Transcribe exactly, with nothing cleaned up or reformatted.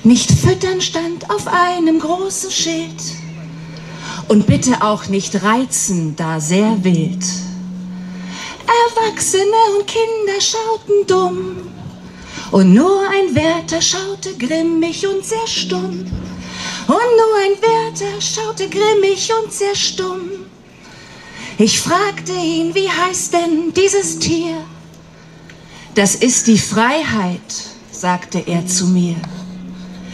Nicht füttern stand auf einem großen Schild und bitte auch nicht reizen, da sehr wild. Erwachsene und Kinder schauten dumm und nur ein Wärter schaute grimmig und sehr stumm. Und nur ein Wärter schaute grimmig und sehr stumm. Ich fragte ihn, wie heißt denn dieses Tier? Das ist die Freiheit, sagte er zu mir.